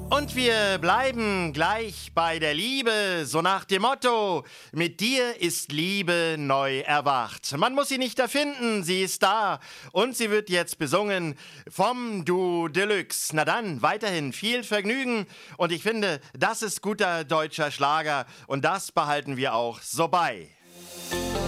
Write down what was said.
Und wir bleiben gleich bei der Liebe, so nach dem Motto, mit dir ist Liebe neu erwacht. Man muss sie nicht erfinden, sie ist da und sie wird jetzt besungen vom Duo Deluxe. Na dann, weiterhin viel Vergnügen und ich finde, das ist guter deutscher Schlager und das behalten wir auch so bei.